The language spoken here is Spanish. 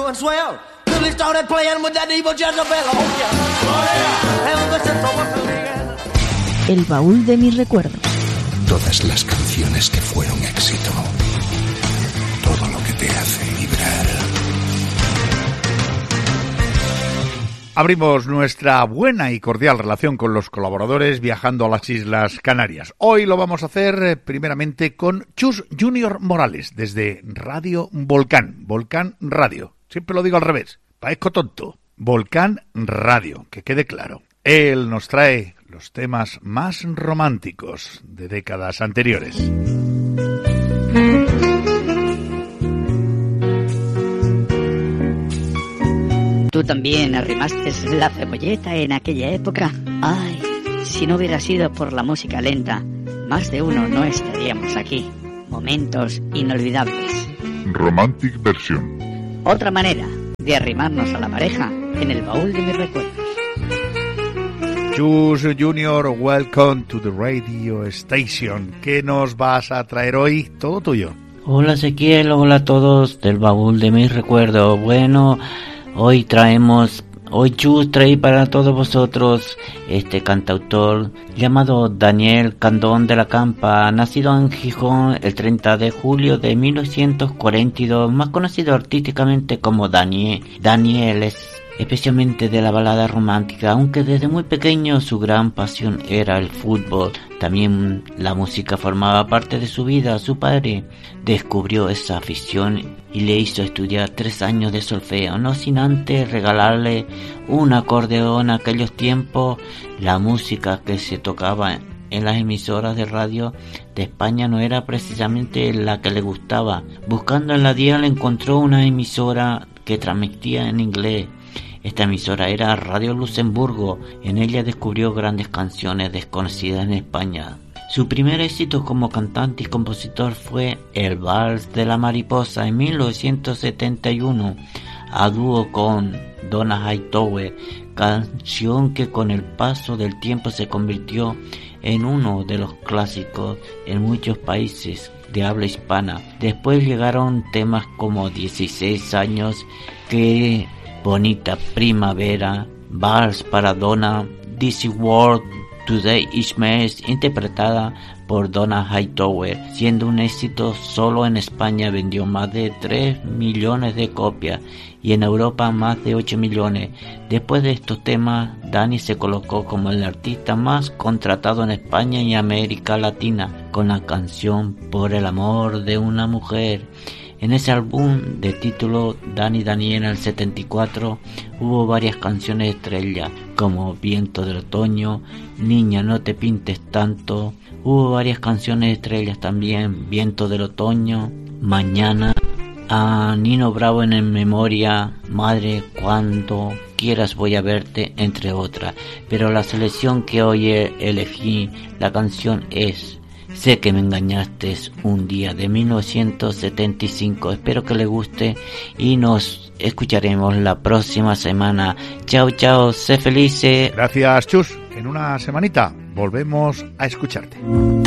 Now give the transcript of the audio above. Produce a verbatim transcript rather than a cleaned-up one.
and swell. Till he started playing with that evil Jezebel. Oh yeah, Elvis is over. El baúl de mis recuerdos. Todas las canciones que fueron éxito. Todo lo que te hace vibrar. Abrimos nuestra buena y cordial relación con los colaboradores viajando a las Islas Canarias. Hoy lo vamos a hacer eh, primeramente con Chus Junior Morales, desde Radio Volcán. Volcán Radio. Siempre lo digo al revés. Parezco tonto. Volcán Radio, que quede claro. Él nos trae los temas más románticos de décadas anteriores. ¿Tú también arrimaste la cebolleta en aquella época? Ay, si no hubiera sido por la música lenta, más de uno no estaríamos aquí. Momentos inolvidables. Romantic version. Otra manera de arrimarnos a la pareja en el baúl de mis recuerdos. Chus Junior, welcome to the radio station. ¿Qué nos vas a traer hoy? Todo tuyo. Hola Ezequiel, hola a todos del baúl de mis recuerdos. Bueno, hoy traemos, hoy Chus trae para todos vosotros este cantautor llamado Daniel Candón de la Campa, nacido en Gijón el treinta de julio de mil novecientos cuarenta y dos, más conocido artísticamente como Daniel. Daniel es especialmente de la balada romántica, aunque desde muy pequeño su gran pasión era el fútbol. También la música formaba parte de su vida. Su padre descubrió esa afición y le hizo estudiar tres años de solfeo, no sin antes regalarle un acordeón. En aquellos tiempos la música que se tocaba en las emisoras de radio de España no era precisamente la que le gustaba. Buscando en la dial encontró una emisora que transmitía en inglés. Esta emisora era Radio Luxemburgo. En ella descubrió grandes canciones desconocidas en España. Su primer éxito como cantante y compositor fue El Vals de la Mariposa en mil novecientos setenta y uno, a dúo con Donna Hightower, canción que con el paso del tiempo se convirtió en uno de los clásicos en muchos países de habla hispana. Después llegaron temas como dieciséis años, que Bonita Primavera, Vals para Donna, This World Today is Mess, interpretada por Donna Hightower. Siendo un éxito, solo en España vendió más de tres millones de copias y en Europa más de ocho millones. Después de estos temas, Dani se colocó como el artista más contratado en España y América Latina con la canción Por el amor de una mujer. En ese álbum de título Dani Daniel en el setenta y cuatro hubo varias canciones estrellas como Viento del Otoño, Niña no te pintes tanto. Hubo varias canciones estrellas también, Viento del Otoño, Mañana, a Nino Bravo en, en memoria, Madre, cuando quieras voy a verte, entre otras. Pero la selección que hoy elegí, la canción es Sé que me engañaste un día, de mil novecientos setenta y cinco. Espero que les guste y nos escucharemos la próxima semana. Chao, chao, sé felices. Gracias, Chus. En una semanita volvemos a escucharte.